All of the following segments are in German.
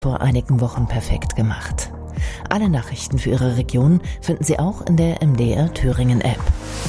vor einigen Wochen perfekt gemacht. Alle Nachrichten für Ihre Region finden Sie auch in der MDR Thüringen App.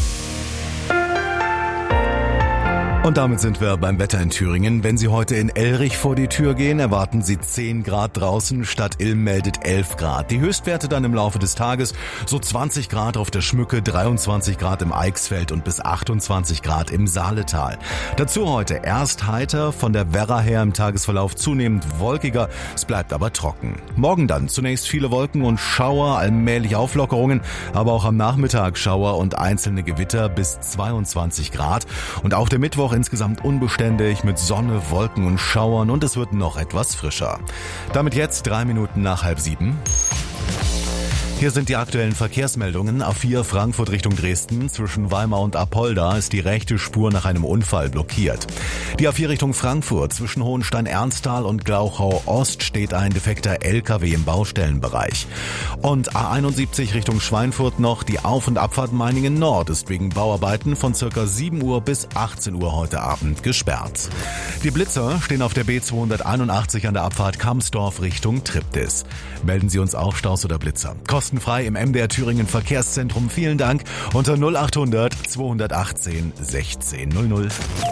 Und damit sind wir beim Wetter in Thüringen. Wenn Sie heute in Elrich vor die Tür gehen, erwarten Sie 10 Grad draußen. Stadt Ilm meldet 11 Grad. Die Höchstwerte dann im Laufe des Tages so 20 Grad auf der Schmücke, 23 Grad im Eichsfeld und bis 28 Grad im Saaletal. Dazu heute erst heiter, von der Werra her im Tagesverlauf zunehmend wolkiger. Es bleibt aber trocken. Morgen dann zunächst viele Wolken und Schauer, allmählich Auflockerungen, aber auch am Nachmittag Schauer und einzelne Gewitter bis 22 Grad. Und auch der Mittwoch insgesamt unbeständig mit Sonne, Wolken und Schauern und es wird noch etwas frischer. Damit jetzt 3 Minuten nach 6:30. Hier sind die aktuellen Verkehrsmeldungen. A4 Frankfurt Richtung Dresden. Zwischen Weimar und Apolda ist die rechte Spur nach einem Unfall blockiert. Die A4 Richtung Frankfurt. Zwischen Hohenstein-Ernsthal und Glauchau-Ost steht ein defekter LKW im Baustellenbereich. Und A71 Richtung Schweinfurt noch. Die Auf- und Abfahrt Meiningen Nord ist wegen Bauarbeiten von ca. 7 Uhr bis 18 Uhr heute Abend gesperrt. Die Blitzer stehen auf der B281 an der Abfahrt Kamsdorf Richtung Triptis. Melden Sie uns auch Staus oder Blitzer. Kostenfrei im MDR Thüringen Verkehrszentrum. Vielen Dank unter 0800 218 1600.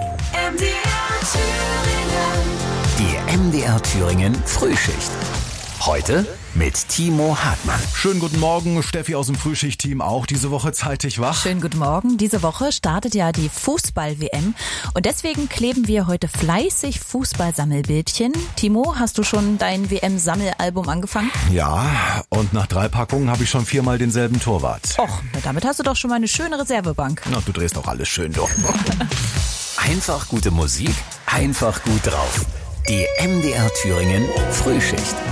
Die MDR Thüringen Frühschicht. Heute mit Timo Hartmann. Schönen guten Morgen, Steffi aus dem Frühschicht-Team auch diese Woche zeitig wach. Schönen guten Morgen. Diese Woche startet ja die Fußball-WM und deswegen kleben wir heute fleißig Fußballsammelbildchen. Timo, hast du schon dein WM-Sammelalbum angefangen? Ja, und nach 3 Packungen habe ich schon 4-mal denselben Torwart. Och, damit hast du doch schon mal eine schöne Reservebank. Na, du drehst auch alles schön durch. Einfach gute Musik, einfach gut drauf. Die MDR Thüringen Frühschicht.